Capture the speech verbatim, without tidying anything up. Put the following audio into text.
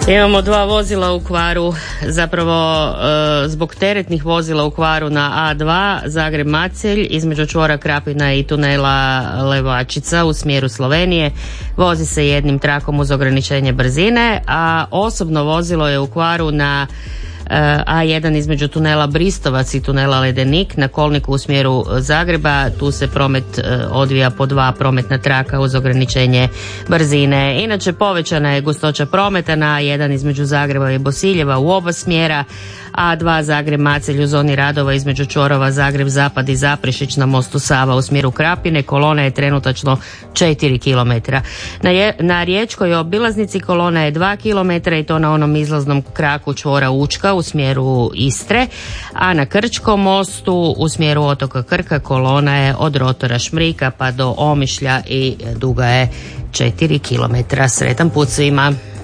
Imamo dva vozila u kvaru, zapravo e, zbog teretnih vozila u kvaru na A dva Zagreb-Macelj između čvora Krapina i tunela Levačica u smjeru Slovenije. Vozi se jednim trakom uz ograničenje brzine, a osobno vozilo je u kvaru na A jedan između tunela Bristovac i tunela Ledenik na kolniku u smjeru Zagreba. Tu se promet odvija po dva prometna traka uz ograničenje brzine. Inače povećana je gustoća prometa na A jedan između Zagreba i Bosiljeva u oba smjera, A dva Zagreb-Macelj u zoni radova između čvorova Zagreb-Zapad i Zaprešić na mostu Sava u smjeru Krapine. Kolona je trenutačno četiri kilometra. Na, je, na riječkoj obilaznici kolona je dva kilometra i to na onom izlaznom kraku čvora Učka u smjeru Istre, a na Krčkom mostu u smjeru otoka Krka kolona je od rotora Šmrika pa do Omišlja i duga je četiri kilometra. Sretan put svima.